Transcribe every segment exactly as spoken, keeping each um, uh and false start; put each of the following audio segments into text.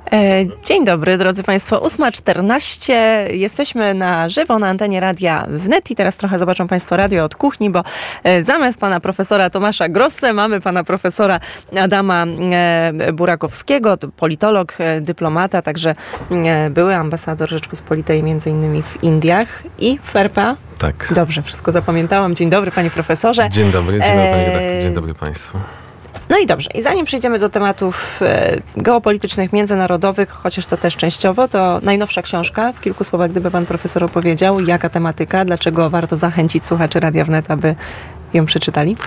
Dzień dobry, drodzy Państwo. ósma czternaście. Jesteśmy na żywo na antenie Radia Wnet i teraz trochę zobaczą Państwo radio od kuchni, bo zamiast pana profesora Tomasza Grosse mamy pana profesora Adama Burakowskiego, politolog, dyplomata, także były ambasador Rzeczpospolitej między innymi w Indiach i w R P A. Tak. Dobrze, wszystko zapamiętałam. Dzień dobry, panie profesorze. Dzień dobry, dzień dobry, panie redaktor, dzień dobry Państwu. No i dobrze, i zanim przejdziemy do tematów e, geopolitycznych, międzynarodowych, chociaż to też częściowo, to najnowsza książka. W kilku słowach, gdyby pan profesor opowiedział, jaka tematyka, dlaczego warto zachęcić słuchaczy Radia Wnet, aby ją przeczytali?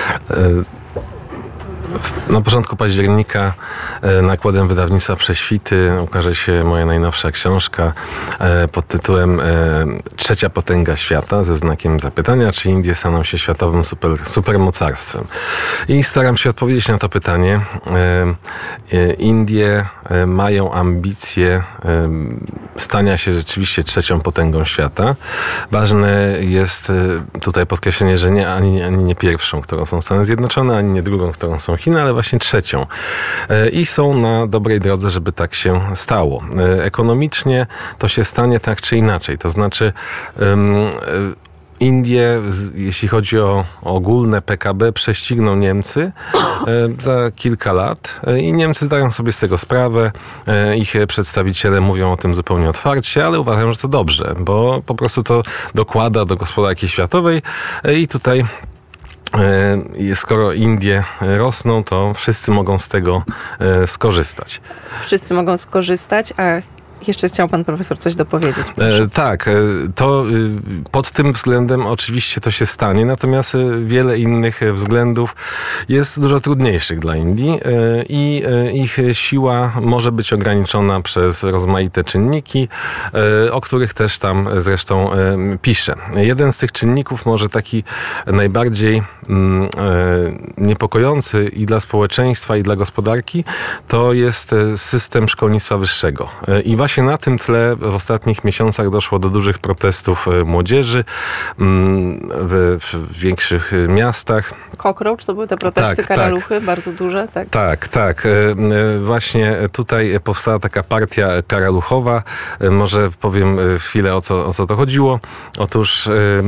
Na początku października nakładem wydawnictwa Prześwity ukaże się moja najnowsza książka pod tytułem Trzecia potęga świata, ze znakiem zapytania, czy Indie staną się światowym super, supermocarstwem. I staram się odpowiedzieć na to pytanie. Indie mają ambicje stania się rzeczywiście trzecią potęgą świata. Ważne jest tutaj podkreślenie, że nie ani, ani nie pierwszą, którą są Stany Zjednoczone, ani nie drugą, którą są Chiny, ale właśnie trzecią. I są na dobrej drodze, żeby tak się stało. Ekonomicznie to się stanie tak czy inaczej. To znaczy Indie, jeśli chodzi o ogólne P K B, prześcigną Niemcy za kilka lat i Niemcy zdają sobie z tego sprawę. Ich przedstawiciele mówią o tym zupełnie otwarcie, ale uważam, że to dobrze, bo po prostu to dokłada do gospodarki światowej i tutaj skoro Indie rosną, to wszyscy mogą z tego skorzystać. Wszyscy mogą skorzystać, a jeszcze chciał pan profesor coś dopowiedzieć. Proszę. Tak, to pod tym względem oczywiście to się stanie, natomiast wiele innych względów jest dużo trudniejszych dla Indii i ich siła może być ograniczona przez rozmaite czynniki, o których też tam zresztą piszę. Jeden z tych czynników, może taki najbardziej niepokojący i dla społeczeństwa, i dla gospodarki, to jest system szkolnictwa wyższego. I właśnie na tym tle w ostatnich miesiącach doszło do dużych protestów młodzieży w, w większych miastach. Cockroach, to były te protesty, tak, karaluchy, tak. Bardzo duże, tak? Tak, tak. Właśnie tutaj powstała taka partia karaluchowa. Może powiem chwilę, o co, o co to chodziło. Otóż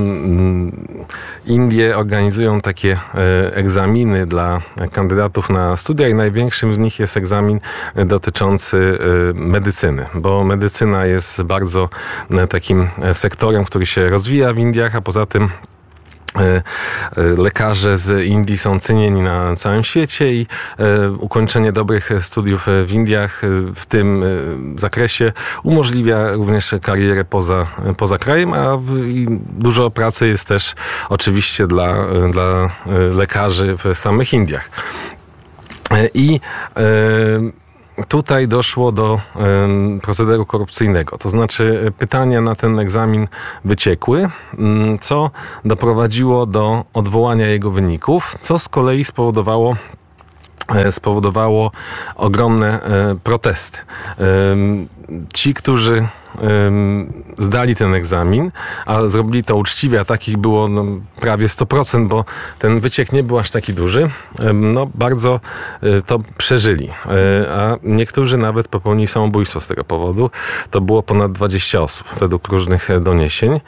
Indie organizują takie egzaminy dla kandydatów na studia i największym z nich jest egzamin dotyczący medycyny, bo medycyna jest bardzo takim sektorem, który się rozwija w Indiach, a poza tym lekarze z Indii są cenieni na całym świecie i ukończenie dobrych studiów w Indiach w tym zakresie umożliwia również karierę poza, poza krajem, a dużo pracy jest też oczywiście dla, dla lekarzy w samych Indiach. I tutaj doszło do y, procederu korupcyjnego, to znaczy pytania na ten egzamin wyciekły, y, co doprowadziło do odwołania jego wyników, co z kolei spowodowało y, spowodowało ogromne y, protesty. Y, ci, którzy zdali ten egzamin, a zrobili to uczciwie, a takich było no, prawie sto procent, bo ten wyciek nie był aż taki duży, no bardzo to przeżyli. A niektórzy nawet popełnili samobójstwo z tego powodu. To było ponad dwadzieścia osób, według różnych doniesień.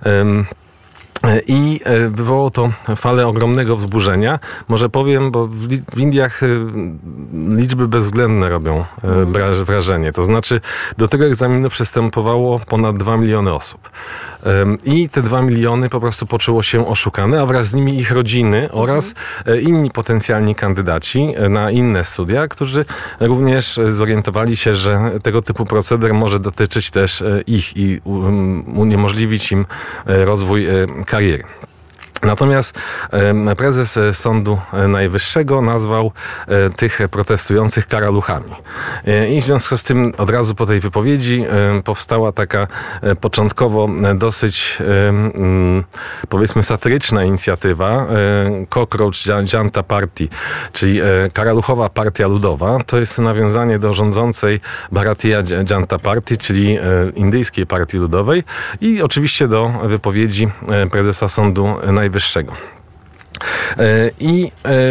I wywołało to falę ogromnego wzburzenia. Może powiem, bo w Indiach liczby bezwzględne robią wrażenie. To znaczy do tego egzaminu przystępowało ponad dwa miliony osób. I te dwa miliony po prostu poczuło się oszukane, a wraz z nimi ich rodziny oraz inni potencjalni kandydaci na inne studia, którzy również zorientowali się, że tego typu proceder może dotyczyć też ich i uniemożliwić im rozwój kariery. Natomiast prezes Sądu Najwyższego nazwał tych protestujących karaluchami. I w związku z tym od razu po tej wypowiedzi powstała taka początkowo dosyć, powiedzmy, satyryczna inicjatywa Cockroach Janta Party, czyli Karaluchowa Partia Ludowa. To jest nawiązanie do rządzącej Bharatiya Janta Party, czyli indyjskiej partii ludowej i oczywiście do wypowiedzi prezesa Sądu Najwyższego. I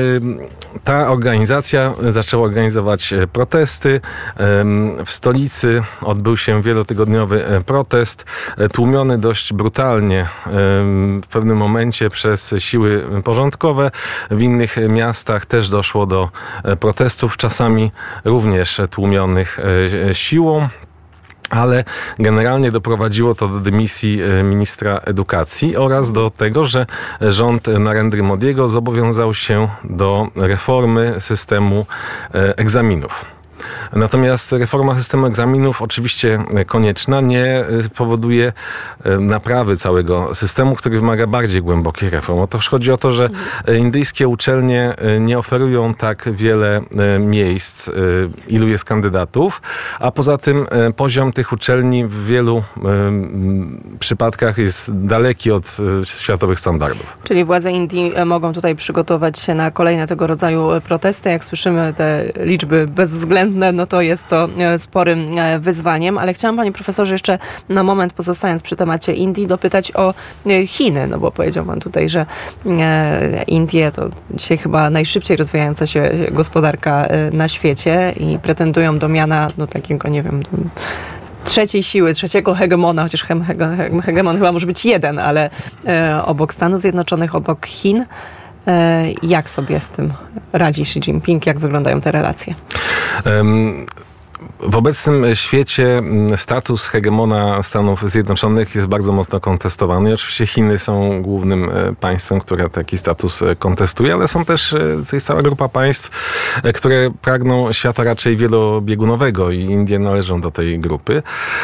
ta organizacja zaczęła organizować protesty. W stolicy odbył się wielotygodniowy protest, tłumiony dość brutalnie w pewnym momencie przez siły porządkowe. W innych miastach też doszło do protestów, czasami również tłumionych siłą. Ale generalnie doprowadziło to do dymisji ministra edukacji oraz do tego, że rząd Narendry Modiego zobowiązał się do reformy systemu egzaminów. Natomiast reforma systemu egzaminów, oczywiście konieczna, nie powoduje naprawy całego systemu, który wymaga bardziej głębokiej reformy. Otóż chodzi o to, że indyjskie uczelnie nie oferują tak wiele miejsc, ilu jest kandydatów, a poza tym poziom tych uczelni w wielu przypadkach jest daleki od światowych standardów. Czyli władze Indii mogą tutaj przygotować się na kolejne tego rodzaju protesty. Jak słyszymy te liczby bezwzględne, no to jest to sporym wyzwaniem, ale chciałam, panie profesorze, jeszcze na moment, pozostając przy temacie Indii, dopytać o Chiny, no bo powiedział pan tutaj, że Indie to dzisiaj chyba najszybciej rozwijająca się gospodarka na świecie i pretendują do miana, no takiego, nie wiem, trzeciej siły, trzeciego hegemona, chociaż hegemon chyba może być jeden, ale obok Stanów Zjednoczonych, obok Chin. Jak sobie z tym radzi Xi Jinping? Jak wyglądają te relacje? Um. W obecnym świecie status hegemona Stanów Zjednoczonych jest bardzo mocno kontestowany. I oczywiście Chiny są głównym państwem, które taki status kontestuje, ale są też jest cała grupa państw, które pragną świata raczej wielobiegunowego i Indie należą do tej grupy.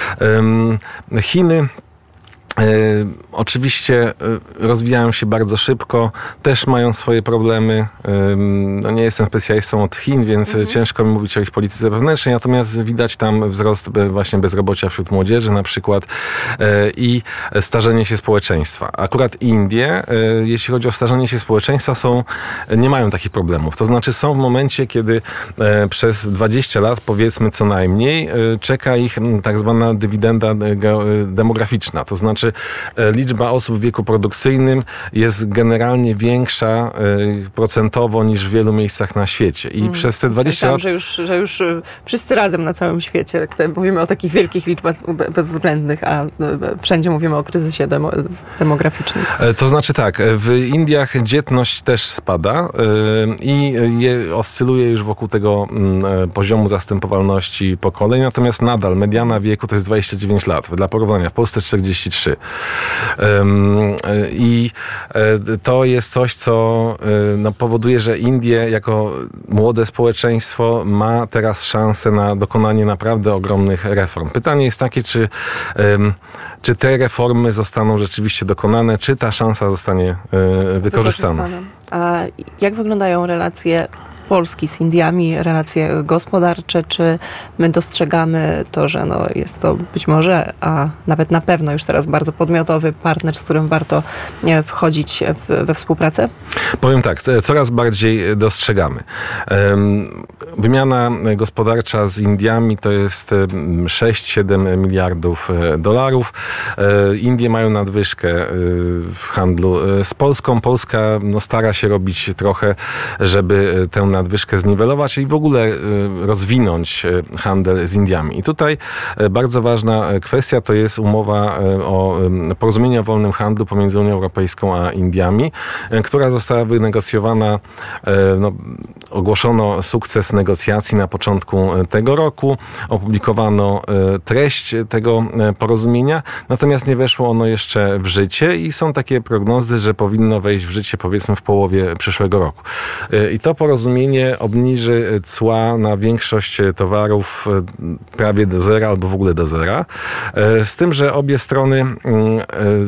Chiny E, oczywiście rozwijają się bardzo szybko, też mają swoje problemy. E, no nie jestem specjalistą od Chin, więc mhm. ciężko mi mówić o ich polityce wewnętrznej, natomiast widać tam wzrost właśnie bezrobocia wśród młodzieży na przykład e, i starzenie się społeczeństwa. Akurat Indie, e, jeśli chodzi o starzenie się społeczeństwa, są, nie mają takich problemów. To znaczy są w momencie, kiedy e, przez dwadzieścia lat, powiedzmy co najmniej, e, czeka ich tak zwana dywidenda demograficzna. To znaczy liczba osób w wieku produkcyjnym jest generalnie większa procentowo niż w wielu miejscach na świecie. I hmm. przez te dwadzieścia lat... Że już, że już wszyscy razem na całym świecie, mówimy o takich wielkich liczbach bezwzględnych, a wszędzie mówimy o kryzysie demo, demograficznym. To znaczy tak, w Indiach dzietność też spada i je oscyluje już wokół tego poziomu zastępowalności pokoleń, natomiast nadal mediana wieku to jest dwadzieścia dziewięć lat. Dla porównania w Polsce czterdzieści trzy. I to jest coś, co no, powoduje, że Indie jako młode społeczeństwo ma teraz szansę na dokonanie naprawdę ogromnych reform. Pytanie jest takie, czy, czy te reformy zostaną rzeczywiście dokonane, czy ta szansa zostanie wykorzystana. A jak wyglądają relacje Polski z Indiami, relacje gospodarcze, czy my dostrzegamy to, że no jest to być może, a nawet na pewno już teraz bardzo podmiotowy partner, z którym warto wchodzić w, we współpracę? Powiem tak, coraz bardziej dostrzegamy. Wymiana gospodarcza z Indiami to jest sześć siedem miliardów dolarów. Indie mają nadwyżkę w handlu z Polską. Polska no, stara się robić trochę, żeby tę nadwyżkę zniwelować i w ogóle rozwinąć handel z Indiami. I tutaj bardzo ważna kwestia to jest umowa o porozumienie o wolnym handlu pomiędzy Unią Europejską a Indiami, która została wynegocjowana, no, ogłoszono sukces negocjacji na początku tego roku, opublikowano treść tego porozumienia, natomiast nie weszło ono jeszcze w życie i są takie prognozy, że powinno wejść w życie powiedzmy w połowie przyszłego roku. I to porozumienie obniży cła na większość towarów prawie do zera albo w ogóle do zera. Z tym, że obie strony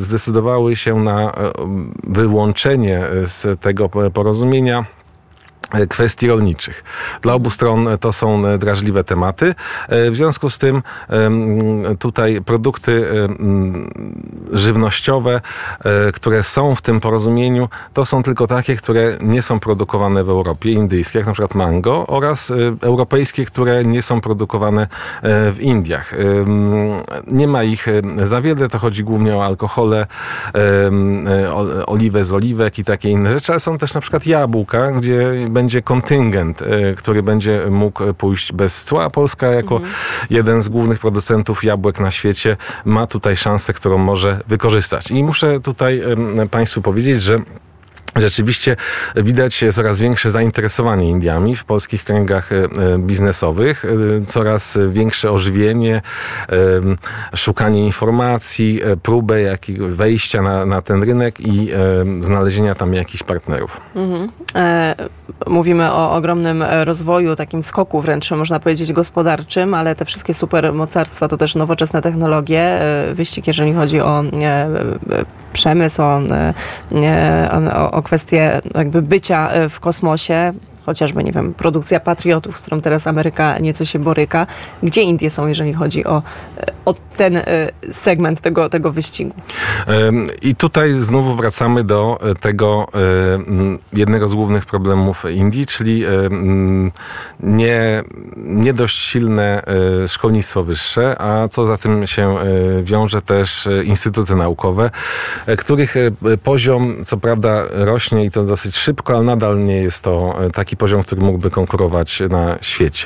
zdecydowały się na wyłączenie z tego porozumienia kwestii rolniczych. Dla obu stron to są drażliwe tematy. W związku z tym tutaj produkty żywnościowe, które są w tym porozumieniu, to są tylko takie, które nie są produkowane w Europie, indyjskie, jak na przykład mango, oraz europejskie, które nie są produkowane w Indiach. Nie ma ich za wiele, to chodzi głównie o alkohole, oliwę z oliwek i takie inne rzeczy, ale są też na przykład jabłka, gdzie będzie kontyngent, który będzie mógł pójść bez cła. Polska jako mhm. jeden z głównych producentów jabłek na świecie ma tutaj szansę, którą może wykorzystać. I muszę tutaj Państwu powiedzieć, że rzeczywiście widać coraz większe zainteresowanie Indiami w polskich kręgach biznesowych, coraz większe ożywienie, szukanie informacji, próbę jakiego wejścia na, na ten rynek i znalezienia tam jakichś partnerów. Mhm. E, mówimy o ogromnym rozwoju, takim skoku wręcz, można powiedzieć, gospodarczym, ale te wszystkie supermocarstwa to też nowoczesne technologie. Wyścig, jeżeli chodzi o e, przemysł, o, o, o kwestię jakby bycia w kosmosie, chociażby, nie wiem, produkcja patriotów, z którą teraz Ameryka nieco się boryka. Gdzie Indie są, jeżeli chodzi o, o ten segment tego, tego wyścigu? I tutaj znowu wracamy do tego jednego z głównych problemów Indii, czyli nie, nie dość silne szkolnictwo wyższe, a co za tym się wiąże też instytuty naukowe, których poziom co prawda rośnie i to dosyć szybko, ale nadal nie jest to taki poziom, który mógłby konkurować na świecie.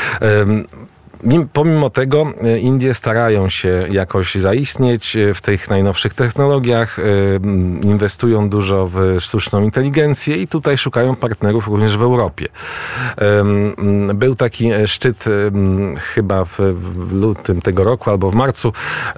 Pomimo tego Indie starają się jakoś zaistnieć w tych najnowszych technologiach, inwestują dużo w sztuczną inteligencję i tutaj szukają partnerów również w Europie. Był taki szczyt chyba w, w lutym tego roku albo w marcu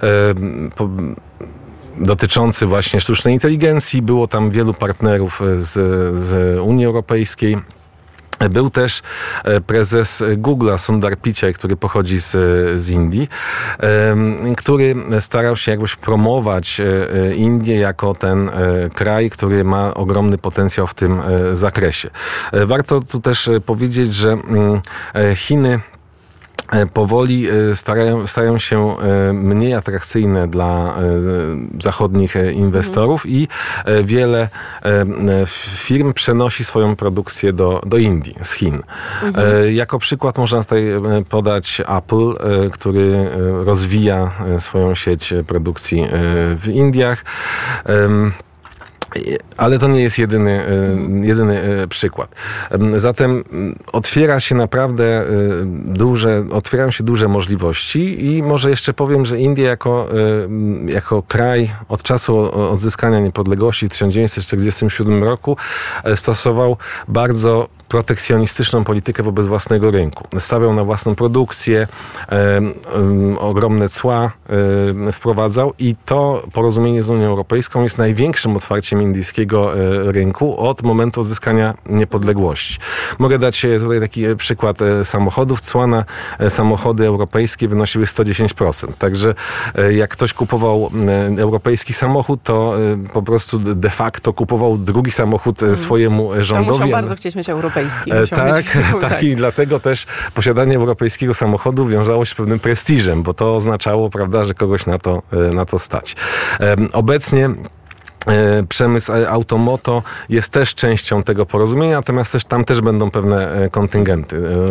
dotyczący właśnie sztucznej inteligencji. Było tam wielu partnerów z, z Unii Europejskiej. Był też prezes Google'a, Sundar Pichai, który pochodzi z, z Indii, który starał się jakbyś promować Indię jako ten kraj, który ma ogromny potencjał w tym zakresie. Warto tu też powiedzieć, że Chiny powoli starają, stają się mniej atrakcyjne dla zachodnich inwestorów mhm. i wiele firm przenosi swoją produkcję do, do Indii, z Chin. Mhm. Jako przykład można tutaj podać Apple, który rozwija swoją sieć produkcji w Indiach. Ale to nie jest jedyny, jedyny przykład. Zatem otwiera się naprawdę duże, otwierają się duże możliwości i może jeszcze powiem, że Indie jako, jako kraj od czasu odzyskania niepodległości w tysiąc dziewięćset czterdziestym siódmym roku stosował bardzo protekcjonistyczną politykę wobec własnego rynku. Stawiał na własną produkcję, e, e, ogromne cła e, wprowadzał i to porozumienie z Unią Europejską jest największym otwarciem indyjskiego e, rynku od momentu odzyskania niepodległości. Mogę dać tutaj taki przykład e, samochodów. Cła na e, samochody europejskie wynosiły sto dziesięć procent. Także e, jak ktoś kupował e, europejski samochód, to e, po prostu de facto kupował drugi samochód e, swojemu rządowi. To musiał bardzo chcieć mieć europejski. E, tak, być, tak, i dlatego też posiadanie europejskiego samochodu wiązało się z pewnym prestiżem, bo to oznaczało, prawda, że kogoś na to, na to stać. E, obecnie przemysł automoto jest też częścią tego porozumienia, natomiast też, tam też będą pewne kontyngenty.